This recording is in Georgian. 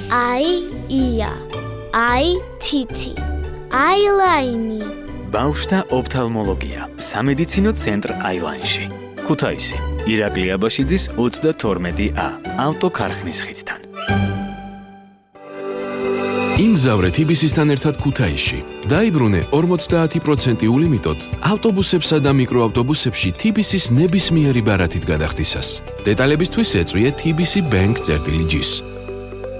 ია, თითი, აილაინი. ბავშვთა ოფთალმოლოგია, სამედიცინო ცენტრ აილაინში. ქუთაისი, ირაკლი აბაშიძის 32A, ავტოქარხნის ხიდთან. იმგზავრე TBC-სთან ერთად ქუთაისში. დაიბრუნე 50% ულიმიტოდ ავტობუსებსა და მიკროავტობუსებში TBC-ს ნებისმიერი ბარათით გადახდისას. დეტალებისთვის ეწვიე TBC Bank-ს.